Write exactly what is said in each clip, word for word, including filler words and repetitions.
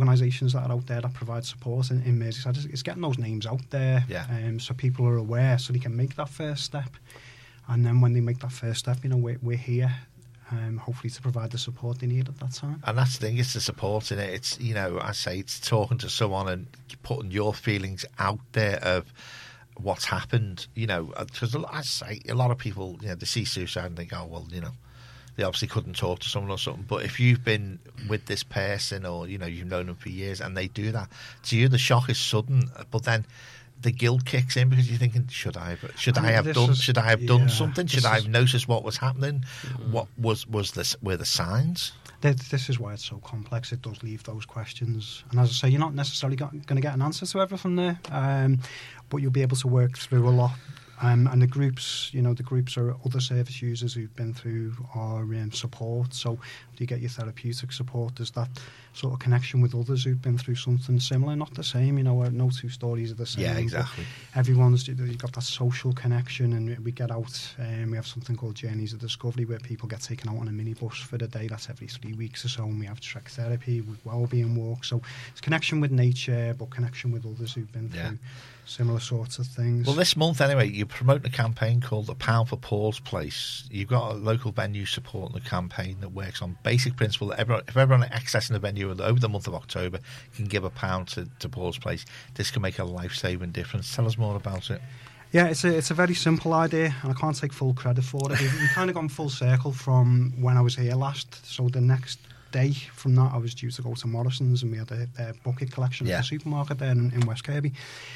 organisations that are out there that provide support in, in Merseyside. It's, it's getting those names out there, yeah. um, so people are aware, so they can make that first step. And then when they make that first step, you know, we're, we're here, um, hopefully to provide the support they need at that time. And that's the thing, it's the support in it. It's, you know, I say it's talking to someone and putting your feelings out there of what's happened, you know, because I say a lot of people, you know, they see suicide and think, oh, well, you know, they obviously couldn't talk to someone or something. But if you've been with this person or, you know, you've known them for years and they do that, to you the shock is sudden, but then the guilt kicks in because you're thinking, should I have, should I, I have done is, should I have yeah, done something? Should I have noticed what was happening? Mm. What was was this were the signs? This is why it's so complex. It does leave those questions, and as I say, you're not necessarily going to get an answer to everything there, um, but you'll be able to work through a lot. Um, and the groups, you know, the groups are other service users who've been through our um, support. So you get your therapeutic support. There's that sort of connection with others who've been through something similar, not the same. You know, no two stories are the same. Yeah, exactly. Everyone's you've got that social connection, and we get out. Um, we have something called Journeys of Discovery, where people get taken out on a minibus for the day. That's every three weeks or so. And we have trek therapy with wellbeing walks. So it's connection with nature, but connection with others who've been yeah. through similar sorts of things. Well, this month anyway, you're promoting a campaign called The Pound for Paul's Place. You've got a local venue supporting the campaign that works on basic principle that everyone, if everyone accessing the venue over the month of October can give a pound to, to Paul's Place, this can make a life-saving difference. Tell us more about it. Yeah, it's a it's a very simple idea, and I can't take full credit for it. We've, we've kind of gone full circle from when I was here last. So the next day from that, I was due to go to Morrison's, and we had a, a bucket collection yeah. at the supermarket there in, in West Kirby.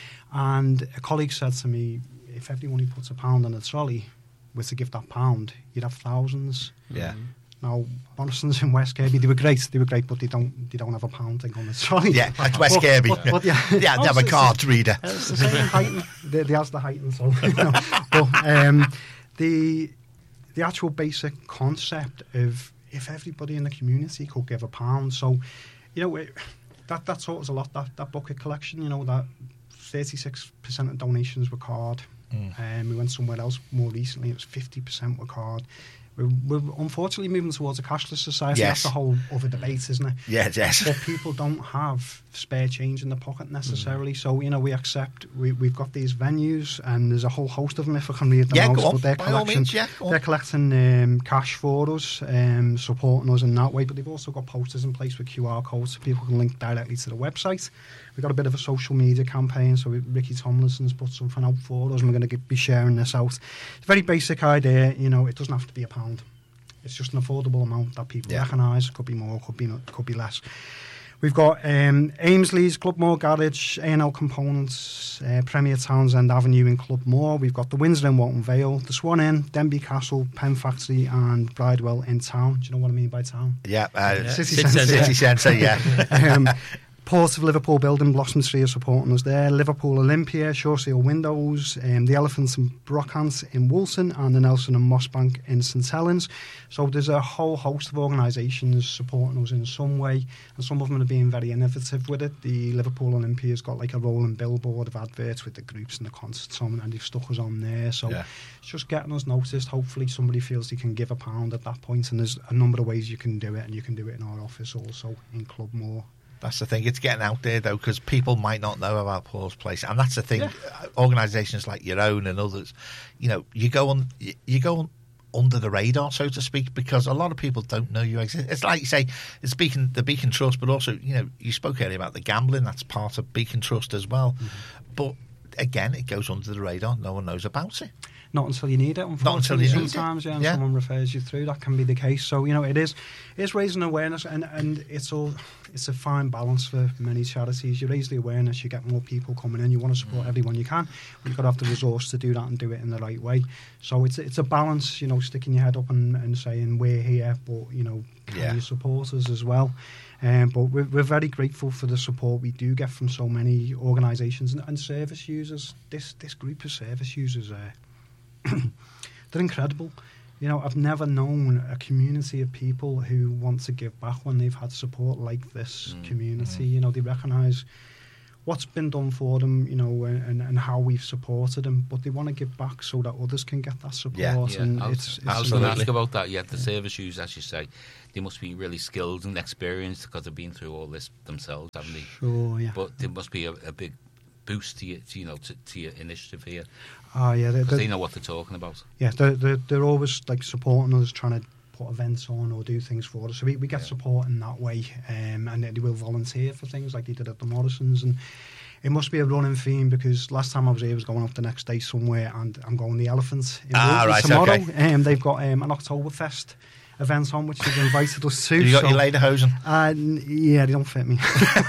And a colleague said to me, if everyone who puts a pound in a trolley were to give that pound, you'd have thousands. Yeah. Now, Morrison's in West Kirby, they were great, they were great, but they don't they don't have a pound thing on the trolley. Yeah, like West but, Kirby. But, but, yeah, yeah, they have a card reader. It's the same height. They, they has the height and so. You know. But um, the the actual basic concept of if everybody in the community could give a pound, so you know it, that that taught us a lot. That that bucket collection, you know, that thirty-six percent of donations were card. Mm. Um, we went somewhere else more recently. It was fifty percent were card. We're, we're unfortunately moving towards a cashless society. Yes. That's a whole other debate, isn't it? Yes, yes. But people don't have spare change in the pocket necessarily. Mm. So, you know, we accept, we, we've got these venues, and there's a whole host of them, if I can read them yeah, out. Go on. But they're By collecting, all means, yeah, go on. They're collecting um, cash for us, um, supporting us in that way. But they've also got posters in place with Q R codes so people can link directly to the website. We've got a bit of a social media campaign, so Ricky Tomlinson's put something out for us, and we're going to be sharing this out. It's a very basic idea, you know, it doesn't have to be a pound. It's just an affordable amount that people yeah. recognise. Could be more, could be not, could be less. We've got um, Aimsley's, Clubmore Garage, A and L Components, uh, Premier Townsend Avenue in Clubmore. We've got the Windsor in Walton Vale, the Swan Inn, Denby Castle, Pen Factory, and Bridewell in town. Do you know what I mean by town? Yeah, uh, yeah. City, City Centre. City Centre, yeah. um, Port of Liverpool building, Blossom Tree are supporting us there. Liverpool Olympia, Shoresail Windows, um, the Elephants and Brockhant in Woolton, and the Nelson and Mossbank in St Helens. So there's a whole host of organisations supporting us in some way, and some of them are being very innovative with it. The Liverpool Olympia's got like a rolling billboard of adverts with the groups and the concerts on, and they've stuck us on there. So yeah. it's just getting us noticed. Hopefully somebody feels they can give a pound at that point, and there's a number of ways you can do it, and you can do it in our office also in Clubmore. That's the thing. It's getting out there, though, because people might not know about Paul's Place. And that's the thing. Yeah. Organisations like your own and others, you know, you go on, you go on under the radar, so to speak, because a lot of people don't know you exist. It's like you say, it's Beacon, the Beacon Trust, but also, you know, you spoke earlier about the gambling. That's part of Beacon Trust as well. Mm-hmm. But again, it goes under the radar. No one knows about it. Not until you need it, unfortunately. Not until you need Sometimes, it. yeah, and yeah. someone refers you through. That can be the case. So, you know, it is it's raising awareness, and, and it's all it's a fine balance for many charities. You raise the awareness, you get more people coming in, you want to support mm. everyone you can, but you've got to have the resource to do that and do it in the right way. So it's it's a balance, you know, sticking your head up and, and saying, we're here, but, you know, can yeah. you support us as well? Um, but we're, we're very grateful for the support we do get from so many organisations and, and service users. This this group of service users, uh, they're incredible. You know, I've never known a community of people who want to give back when they've had support like this mm, community. Mm. You know, they recognise what's been done for them, you know, and, and how we've supported them, but they want to give back so that others can get that support. Yeah, yeah. And I was, it's, it's I was going to ask absolutely. about that. Yeah, the service users, as you say, they must be really skilled and experienced because they've been through all this themselves, haven't they? Sure, yeah. But there must be a, a big boost to, you, to, you know, to, to your initiative here Oh, yeah. They're, because they're, they know what they're talking about. yeah, they're, they're, they're always like supporting us, trying to put events on or do things for us. So we, we get Yeah. support in that way, um, and they will volunteer for things like they did at the Morrisons. And it must be a running theme because last time I was here, I was going up the next day somewhere, and I'm going the Elephant in Ah, Rugby right, tomorrow. okay. Um, they've got um, an Oktoberfest event on, which they've invited us to. Have you got so, your lederhosen? Uh, n- yeah, they don't fit me.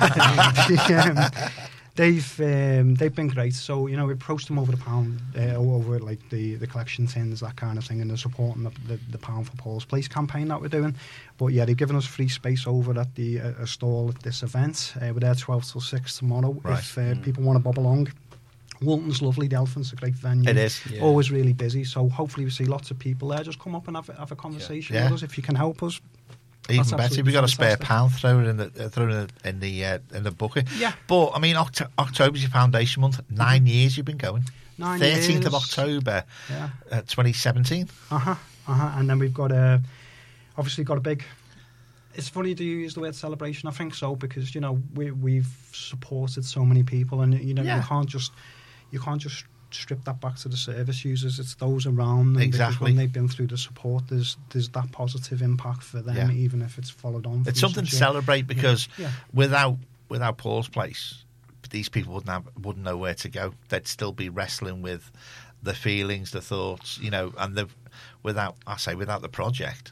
um, they've um, they've been great. So you know, we approached them over the pound, uh, over like the, the collection tins, that kind of thing, and they're supporting the, the, the Pound for Paul's Place campaign that we're doing. But yeah, they've given us free space over at the uh, stall at this event. Uh, we're there twelve till six tomorrow. Right. If uh, people want to bob along. Walton's lovely. The Elephant's a great venue. It is. Yeah. Always really busy. So hopefully we see lots of people there. Just come up and have, a- have a conversation Yeah. with us if you can help us. Even That's better. If absolutely we got a spare fantastic. pound, throw it in the uh, throw it in the in the, uh, in the bucket. Yeah. But I mean, Oct- October's your foundation month. Nine years you've been going. Nine Thirteenth of years. October, Yeah. uh, twenty seventeen. Uh huh. Uh huh. And then we've got a, obviously got a big. It's funny to use the word celebration. I think so because you know we we've supported so many people, and you know Yeah. you can't just you can't just strip that back to the service users. It's those around them. Because Exactly. when they've been through the support, there's there's that positive impact for them, Yeah. even if it's followed on. It's through something to such a- celebrate because Yeah. without without Paul's Place, these people wouldn't have wouldn't know where to go. They'd still be wrestling with the feelings, the thoughts, you know, and the without I say without the project,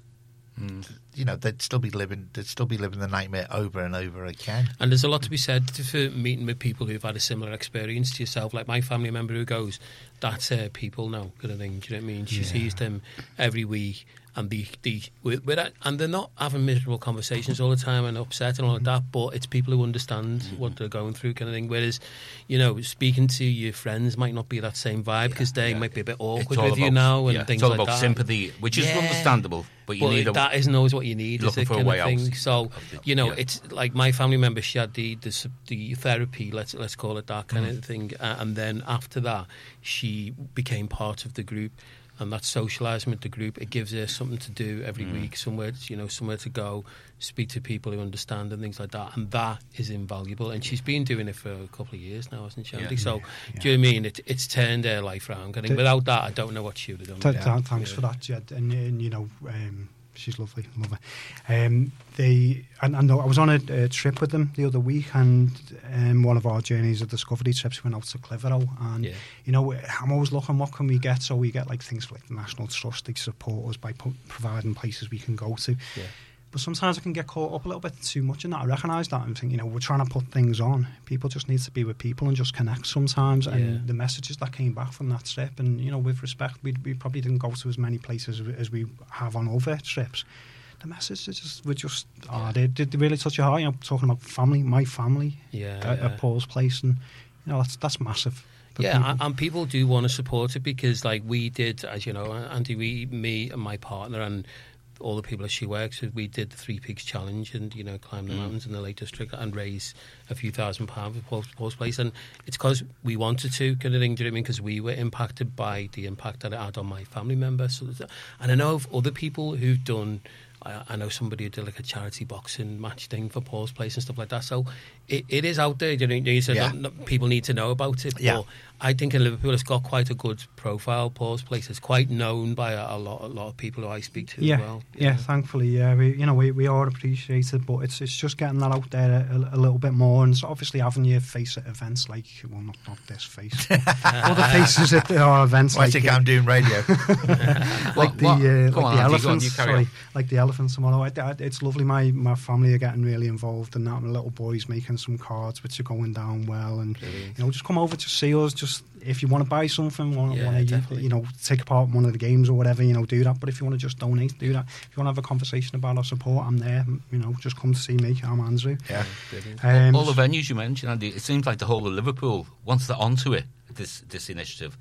you know, they'd still be living they'd still be living the nightmare over and over again. And there's a lot to be said for meeting with people who've had a similar experience to yourself. Like my family member who goes, that's her people now, kind of thing. Do you know what I mean? She Yeah. sees them every week, and the the we're, we're at, and they're not having miserable conversations all the time and upset and all of that. But it's people who understand what they're going through, kind of thing. Whereas, you know, speaking to your friends might not be that same vibe because they yeah. might be a bit It's awkward all with you about- now and yeah, things it's all like about that. sympathy, which is Yeah. understandable, but you But need a, that isn't always what you need, is looking it, for a kind way of out thing? So, of the- you know, yeah. it's like my family member, she had the the, the therapy, let's let's call it that kind Mm. of thing, uh, and then after that, she became part of the group, and that socialising with the group, it gives her something to do every Mm. week, somewhere, you know, somewhere to go, speak to people who understand and things like that, and that is invaluable. And she's been doing it for a couple of years now, hasn't she, Andy? Yeah. So, Yeah. do you know what I mean? It, it's turned her life around. I think The- without that, I don't know what she would have done. Th- Yeah. th- thanks Yeah. for that, Jed. And, and you know, um, she's lovely, love her. Um, they, and, and I was on a, a trip with them the other week, and um, one of our journeys, the Discovery trips, went out to Clitheroe, and Yeah. you know, I'm always looking, what can we get? So we get like things like the National Trust, they support us by po- providing places we can go to. Yeah. But sometimes I can get caught up a little bit too much in that. I recognise that and think, you know, we're trying to put things on. People just need to be with people and just connect sometimes. Yeah. And the messages that came back from that trip, and, you know, with respect, we, we probably didn't go to as many places as, as we have on other trips. The messages just were just, oh, they, they really touch your heart. You know, talking about family, my family Yeah, at, yeah. at Paul's Place. And, you know, that's, that's massive. for Yeah, people. and, and people do want to support it because, like we did, as you know, Andy, we, me and my partner and all the people that she works with, we did the Three Peaks Challenge and, you know, climb the Mm. mountains in the Lake District and raise a few thousand pounds for Paul's, Paul's Place. And it's because we wanted to, kind of thing, do you know what I mean? Because we were impacted by the impact that it had on my family members. So, and I know of other people who've done, I, I know somebody who did like a charity boxing match thing for Paul's Place and stuff like that. So it, it is out there. You know, you said Yeah. not- not- people need to know about it. Yeah. But I think in Liverpool it's got quite a good profile. Paul's Place is quite known by a, a lot, a lot of people who I speak to Yeah, as well. yeah, thankfully, yeah, we, you know, we, we are appreciated, but it's it's just getting that out there a, a little bit more, and it's obviously having your face at events like, well, not not this face, but other faces at our events Why like, think uh, I'm doing radio? like What- the what? uh, Go like on, the Andy, go on, elephants. you carry Sorry, on. like the elephants tomorrow. I, I, it's lovely. My my family are getting really involved in that. My little boy's making some cards which are going down well, and Brilliant. you know, just come over to see us. Just if you want to buy something, want, Yeah, want to you, definitely. you know, take part in one of the games or whatever, you know, do that. But if you want to just donate, do that. If you want to have a conversation about our support, I'm there. You know, just come to see me. I'm Andrew. Yeah. Brilliant. Um, all the venues you mentioned, Andy, it seems like the whole of Liverpool, once they're onto it, this this initiative,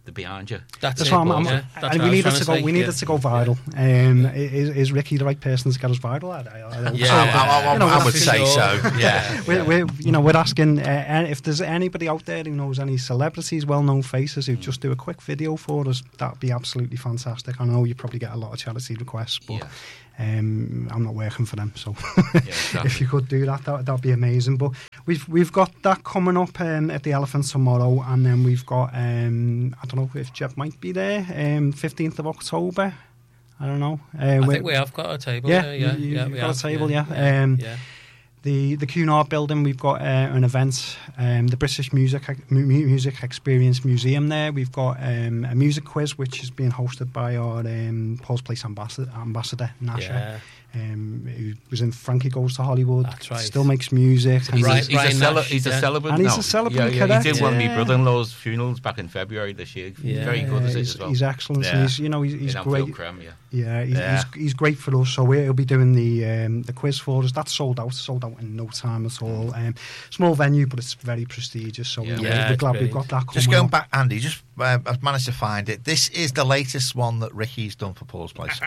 they're behind you. That's, That's it, what I'm, Paul, I'm, yeah. That's and what I we was needed trying to to go. say, We needed yeah. to go viral. Um, is, is Ricky the right person to get us viral? I, I, I don't Yeah. so, I, I, I, you know, I we're would asking- say so. Yeah. We're, we're, you know, we're asking uh, if there's anybody out there who knows any celebrities, well-known faces who just do a quick video for us. That'd be absolutely fantastic. I know you probably get a lot of charity requests, but Yeah. um, I'm not working for them, so Yeah, exactly. if you could do that, that that'd be amazing. But we've we've got that coming up um, at the Elephant tomorrow, and then we've got um, I don't know if Jeff might be there, um, fifteenth of October. I don't know. Uh, I we're- think we have got a table. Yeah, there, yeah, you- yeah, you've we got a have, table, yeah. yeah, Um, yeah. The the Cunard building, we've got uh, an event, um, the British Music Mu- Music Experience Museum there. We've got um, a music quiz which is being hosted by our um, Paul's Place ambassador, ambassador Nasha, Yeah. um, who was in Frankie Goes to Hollywood. That's right. Still makes music. He's, and a, Right, he's, Ryan a, cele- Nash, he's a yeah. celebrant And he's now. a celebrant, Yeah, yeah, correct, he did one of yeah. my brother-in-law's funerals back in February this year. Yeah. Very good as it he's, as well. he's excellent. Yeah. And he's, you know, he's, he's in Anfield great. Creme, yeah. Yeah, he's, Yeah. He's, he's great for us. So we'll be doing the um, the quiz for us. That's sold out, sold out in no time at all. Um, small venue, but it's very prestigious. So Yeah. we're, Yeah, we're it's glad we've brilliant. got that coming Just going up. back, Andy, just uh, I've managed to find it. This is the latest one that Ricky's done for Paul's Place.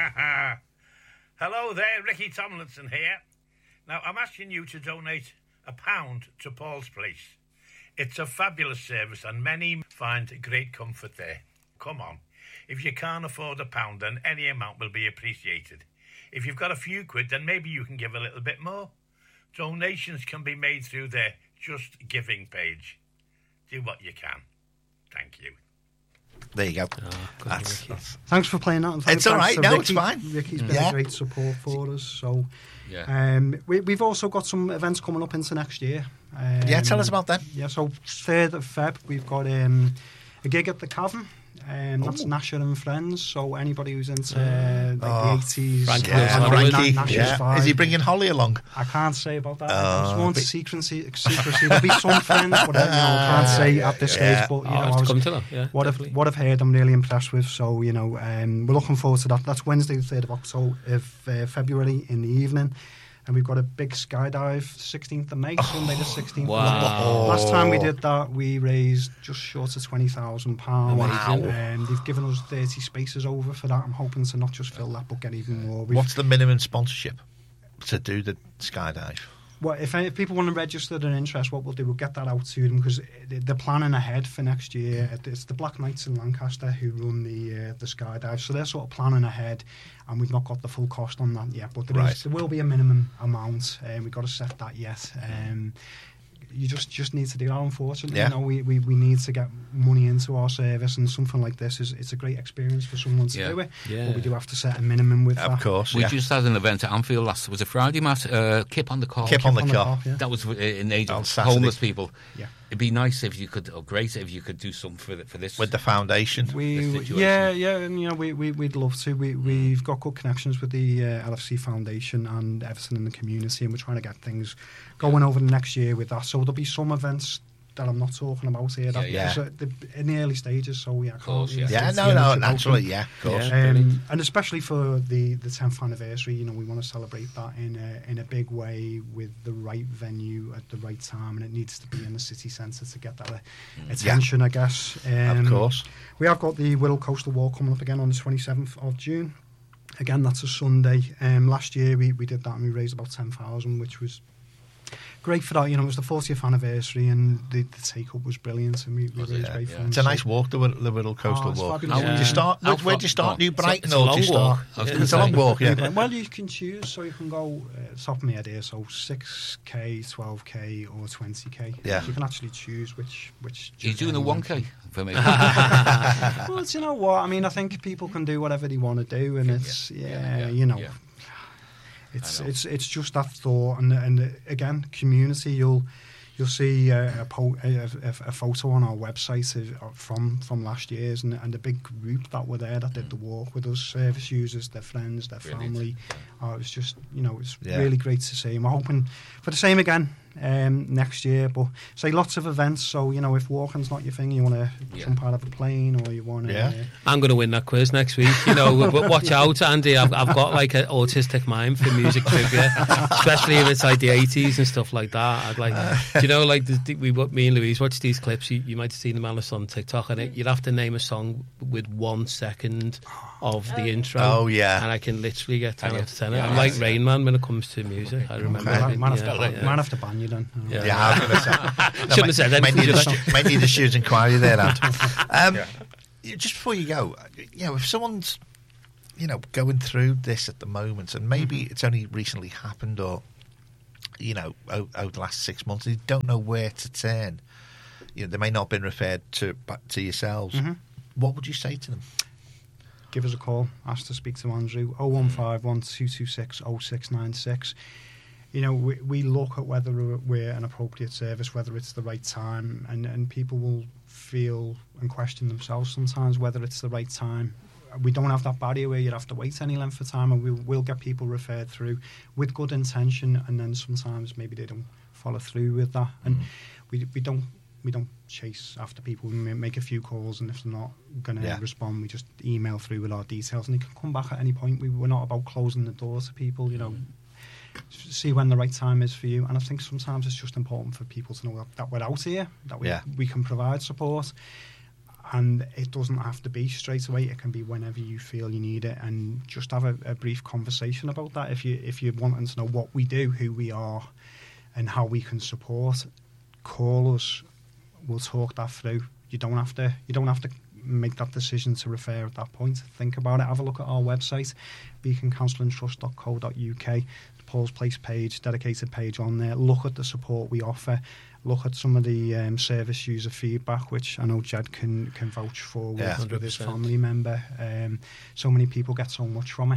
Hello there, Ricky Tomlinson here. Now, I'm asking you to donate a pound to Paul's Place. It's a fabulous service and many find great comfort there. Come on. If you can't afford a pound, then any amount will be appreciated. If you've got a few quid, then maybe you can give a little bit more. Donations can be made through their Just Giving page. Do what you can. Thank you. There you go. good That's, Ricky. that's Thanks for playing that. And It's thanks all right. to No, Ricky. it's fine. Ricky's been Yeah. a great support for us. So Yeah. um, we, we've also got some events coming up into next year. Um, yeah. Tell us about them. Yeah, so third of Feb, we've got um, a gig at the Cavern. Um, that's Ooh. Nasher and Friends. So anybody who's into uh, like Oh, the eighties, Frankie uh, Goes to Yeah, and Hollywood. Frankie. Nasher's Yeah. vibe. Is he bringing Holly along? I can't say about that. Oh, it's more but- secrecy. secrecy. There'll be some friends, but uh, you know, I can't say at this Yeah. stage. But you Oh, know, I'll I have to was, come to that, yeah, what I've definitely. what I've heard, I'm really impressed with. So you know, um, we're looking forward to that. That's Wednesday, the third of October, of uh, February in the evening. And we've got a big skydive, sixteenth of May, Sunday the sixteenth. Wow. Last time we did that, we raised just short of twenty thousand pounds. Amazing. Um, they've given us thirty spaces over for that. I'm hoping to not just fill that, but get even more. We've, What's the minimum sponsorship to do the skydive? Well, if, if people want to register their interest, what we'll do, we'll get that out to them because they're planning ahead for next year. It's the Black Knights in Lancaster who run the uh, the skydive, so they're sort of planning ahead, and we've not got the full cost on that yet. But there, Right. is, there will be a minimum amount, and we've got to set that yet. Um, you just just need to do that, unfortunately. Yeah. You know, we, we, we need to get money into our service, and something like this is it's a great experience for someone to Yeah. do it. Yeah. But we do have to set a minimum with Of that. course. We Yeah. just had an event at Anfield last, was it Friday, Matt? Uh, Kip on the Car. Kip on the On the car. car, yeah. That was uh, in aid On of Saturday. homeless people. Yeah. It'd be nice if you could, or great if you could do something for, the, for this. With the foundation. We, the we- situation. yeah, yeah, and you know, we, we we'd love to. We we've got good connections with the uh, L F C Foundation and Everton in the community, and we're trying to get things going over the next year with that. So there'll be some events that I'm not talking about here. That, Yeah, yeah. because, uh, the- in the early stages, so yeah, I can't course, really yeah, say no, too no, much about naturally, them. yeah, of course. Yeah. Um, and especially for the, the tenth anniversary, you know, we want to celebrate that in a, in a big way with the right venue at the right time, and it needs to be in the city centre to get that uh, attention, I guess. Um, Of course. We have got the Wirral Coastal Walk coming up again on the twenty-seventh of June. Again, that's a Sunday. Um, last year we, we did that and we raised about ten thousand, which was great for that. You know, it was the fortieth anniversary and the, the take-up was brilliant, and we, we Was raised it? great Yeah. funds. It's a So- nice walk, the, Whit- the Whittle Coastal Oh, it's Walk. fabulous. How would Yeah. you start? How Where, where'd you far- start? oh, New it's a- Brighton it's a or long did you start? walk. I was It's gonna a long say. walk, yeah. Yeah, well, you can choose, so you can go uh, top of my head here, so six K, twelve K, or twenty K. Yeah. You can actually choose which which. He's doing a journey you one want. K for me. Well, do you know what? I mean, I think people can do whatever they want to do, and it's yeah, Yeah, yeah, you know, yeah. it's I know. it's it's just that thought, and and uh, again, community. You'll you'll see uh, a, po- a, a, a photo on our website of, from from last year's, and and the big group that were there that did the walk with us, service users, their friends, their Brilliant. family. Oh, it was just you know, it's Yeah. really great to see. And we're hoping for the same again um, next year. But say lots of events. So you know, if walking's not your thing, you want to Yeah. jump out of a plane, or you want to. Yeah. Uh, I'm going to win that quiz next week. You know, but watch out, Andy. I've, I've got like an autistic mind for music trivia, especially if it's like the eighties and stuff like that. I'd like, do you know, like the, we, me and Louise watch these clips. You, you might have seen them on on TikTok, and it, you'd have to name a song with one second of the intro. Oh, yeah. and I can literally get ten Can out you? of ten. Yeah, I'm like yeah. Rain Man when it comes to music. I remember. Man, it, man, have yeah, to, yeah. man have to ban you then. Yeah. Yeah, I was going to say. Shouldn't have said might, anything, might, need a, just- stu- might need a student inquiry there, Ant. Um, Yeah. Just before you go, you know, if someone's, you know, going through this at the moment, and maybe it's only recently happened, or, you know, over, over the last six months, they don't know where to turn. You know, they may not have been referred to back to yourselves. What would you say to them? Give us a call. Ask to speak to Andrew. oh one five one, two two six, oh six nine six. You know, we, we look at whether we're an appropriate service, whether it's the right time, and, and people will feel and question themselves sometimes whether it's the right time. We don't have that barrier where you'd have to wait any length of time, and we will get people referred through with good intention, and then sometimes maybe they don't follow through with that. And we we don't we don't chase after people. We may make a few calls, and if they're not going to Yeah. respond, we just email through with our details, and they can come back at any point. We, we're not about closing the door to people, you know. See when the right time is for you, and I think sometimes it's just important for people to know that, that we're out here, that we Yeah. we can provide support, and it doesn't have to be straight away. It can be whenever you feel you need it, and just have a, a brief conversation about that. If you if you're wanting to know what we do, who we are, and how we can support, call us. We'll talk that through. You don't have to. You don't have to make that decision to refer at that point. Think about it. Have a look at our website, beacon counselling trust dot co dot U K. Paul's Place page, dedicated page on there. Look at the support we offer. Look at some of the um, service user feedback, which I know Jed can can vouch for with, Yeah. with his one hundred percent. family member. Um, so many people get so much from it.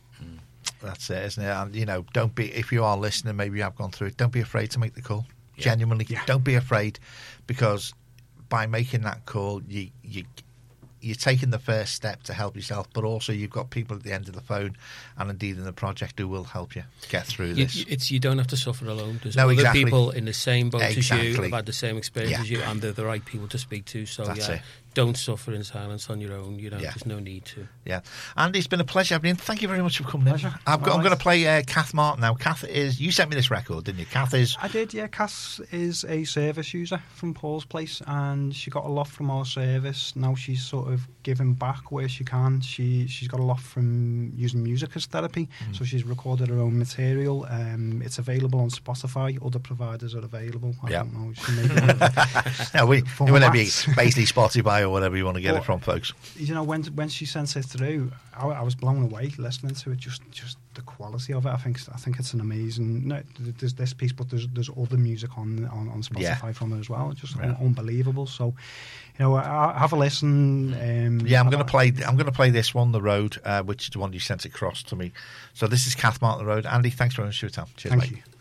That's it, isn't it? And, you know, don't be, if you are listening, maybe you have gone through it, don't be afraid to make the call. Yeah. Genuinely, Yeah. don't be afraid, because by making that call, you, you, you're taking the first step to help yourself, but also you've got people at the end of the phone and indeed in the project who will help you get through You, this. you- it's you don't have to suffer alone. There's No, other exactly. people in the same boat as you, Exactly. have had the same experience Yeah. as you, and they're the right people to speak to. So That's yeah, it. don't suffer in silence on your own. You know, Yeah. there's no need to. Yeah, Andy, it's been a pleasure having you. Thank you very much for coming Pleasure. in. I've got, I'm All going right. to play uh, Kath Martin now. Kath is, you sent me this record, didn't you? Kath is, I did, yeah. Cass is a service user from Paul's Place, and she got a lot from our service. Now she's sort of giving back where she can. She she's got a lot from using music as therapy, so she's recorded her own material. Um, it's available on Spotify. Other providers are available. I Yeah. don't know. She may be one of the- no, we, Formats. whenever you, basically Spotify or whatever you want to get it But- from, folks. you know, when when she sent it through, I, I was blown away listening to it. Just just the quality of it. I think I think it's an amazing. No, there's this piece, but there's there's other music on on, on Spotify Yeah. from it as well. Just Yeah. un- unbelievable. So, you know, I, I have a listen. Um, Yeah, I'm going to about- play. I'm going to play this one, The Road, uh, which is the one you sent across to me. So this is Kath Martin, The Road. Andy, thanks very much for your time. Cheers, Thank mate. you.